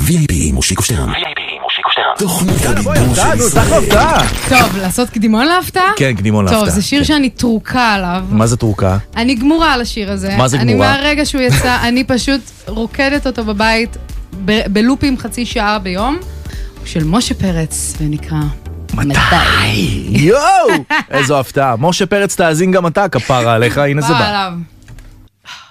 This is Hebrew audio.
VIP עם מושיקו שטרן. תוכנית הדיבור של ישראל. טוב, לעשות קדימון להפתעה? כן, קדימון להפתעה. טוב, זה שיר שאני תרוקה עליו. מה זה תרוקה? אני גמורה על השיר הזה. מה זה גמורה? אני מהרגע שהוא יצא, אני פשוט רוקדת אותו בבית בלופים חצי שעה ביום, של משה פרץ, ונקרא מתי? יואו! איזו הפתעה. משה פרץ תאזין גם אתה, כפרה עליך, הנה זה בא.